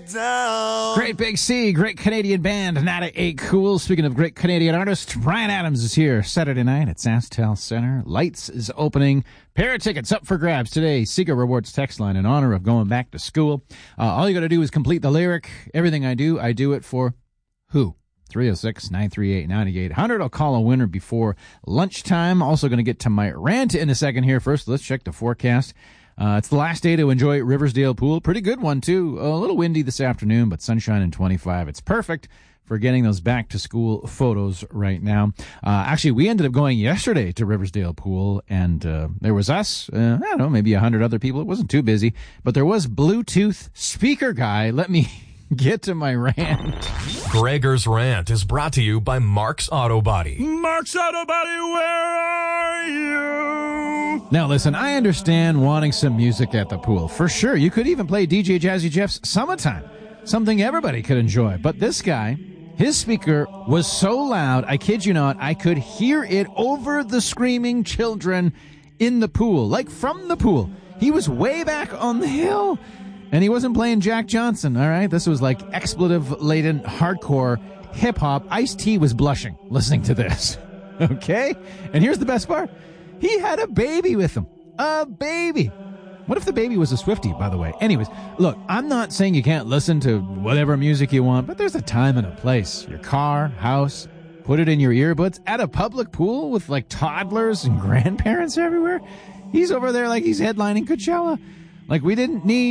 down. Great Big Sea, great Canadian band, Nada Ain't Cool. Speaking of great Canadian artist, Bryan Adams is here Saturday night at SaskTel Center. Lights is opening. Pair of tickets up for grabs today. Sega Rewards text line in honor of going back to school. All you got to do is complete the lyric. Everything I do it for who? 306-938-9800. I'll call a winner before lunchtime. Also going to get to my rant in a second here. First, let's check the forecast. It's the last day to enjoy Riversdale Pool. Pretty good one, too. A little windy this afternoon, but sunshine and 25. It's perfect for getting those back-to-school photos right now. Actually, we ended up going yesterday to Riversdale Pool, and there was us, I don't know, maybe 100 other people. It wasn't too busy, but there was Bluetooth speaker guy. Let me get to my rant. Gregor's Rant is brought to you by Mark's Auto Body. Mark's Auto Body, where are you? Now listen, I understand wanting some music at the pool. For sure, you could even play DJ Jazzy Jeff's Summertime, something everybody could enjoy. But this guy, his speaker was so loud, I kid you not, I could hear it over the screaming children in the pool, like from the pool. He was way back on the hill. And he wasn't playing Jack Johnson, all right? This was like expletive-laden hardcore hip-hop. Ice-T was blushing listening to this, okay? And here's the best part. He had a baby with him. A baby. What if the baby was a Swiftie, by the way? Anyways, look, I'm not saying you can't listen to whatever music you want, but there's a time and a place. Your car, house, put it in your earbuds. At a public pool with, like, toddlers and grandparents everywhere? He's over there like he's headlining Coachella. Like, we didn't need